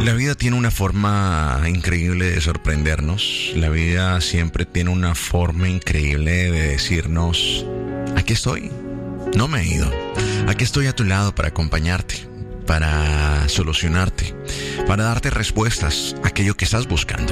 La vida tiene una forma increíble de sorprendernos. La vida siempre tiene una forma increíble de decirnos: aquí estoy, no me he ido. Aquí estoy a tu lado para acompañarte, para solucionarte, para darte respuestas a aquello que estás buscando.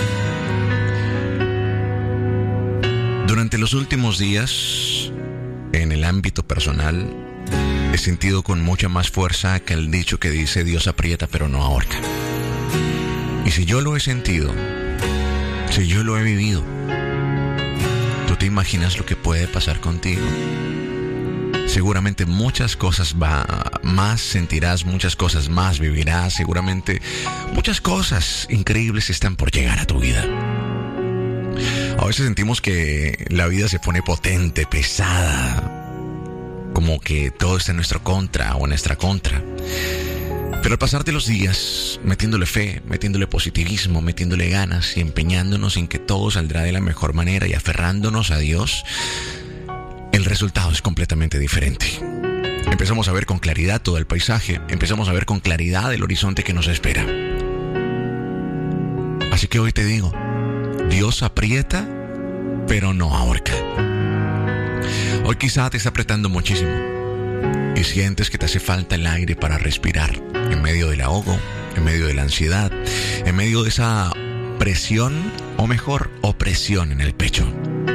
Durante los últimos días, en el ámbito personal, he sentido con mucha más fuerza que el dicho que dice: Dios aprieta pero no ahorca. Y si yo lo he sentido, si yo lo he vivido, ¿tú te imaginas lo que puede pasar contigo? Seguramente muchas cosas más sentirás, muchas cosas más vivirás, seguramente muchas cosas increíbles están por llegar a tu vida. A veces sentimos que la vida se pone potente, pesada, como que todo está en nuestra contra o en nuestra contra. Pero al pasar de los días, metiéndole fe, metiéndole positivismo, metiéndole ganas y empeñándonos en que todo saldrá de la mejor manera y aferrándonos a Dios, el resultado es completamente diferente. Empezamos a ver con claridad todo el paisaje, empezamos a ver con claridad el horizonte que nos espera. Así que hoy te digo: Dios aprieta, pero no ahorca. Hoy quizá te está apretando muchísimo y sientes que te hace falta el aire para respirar, en medio del ahogo, en medio de la ansiedad, en medio de esa presión, o mejor, opresión en el pecho.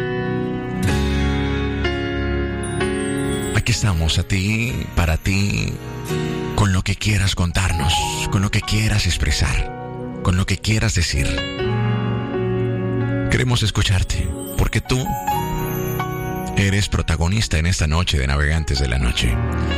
Aquí estamos, a ti, para ti, con lo que quieras contarnos, con lo que quieras expresar, con lo que quieras decir. Queremos escucharte, porque tú eres protagonista en esta noche de Navegantes de la Noche.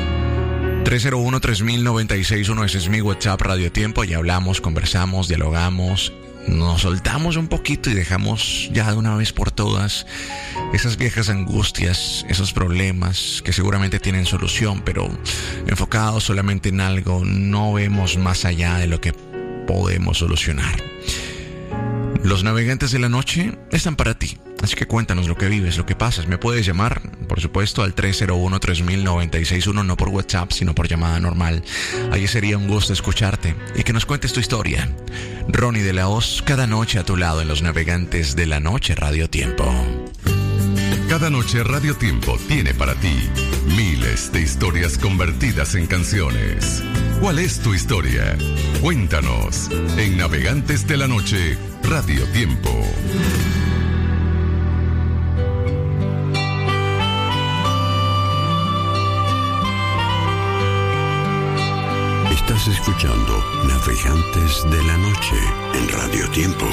301-3096-1, ese es mi WhatsApp Radio Tiempo. Y hablamos, conversamos, dialogamos, nos soltamos un poquito y dejamos ya de una vez por todas esas viejas angustias, esos problemas que seguramente tienen solución, pero enfocados solamente en algo, no vemos más allá de lo que podemos solucionar. Los Navegantes de la Noche están para ti. Así que cuéntanos lo que vives, lo que pasas. Me puedes llamar, por supuesto, al 301-3096-1, no por WhatsApp, sino por llamada normal. Allí sería un gusto escucharte y que nos cuentes tu historia. Ronnie de la Hoz, cada noche a tu lado en Los Navegantes de la Noche Radio Tiempo. Cada noche Radio Tiempo tiene para ti miles de historias convertidas en canciones. ¿Cuál es tu historia? Cuéntanos en Navegantes de la Noche Radio Tiempo. Estás escuchando Navegantes de la Noche en Radio Tiempo.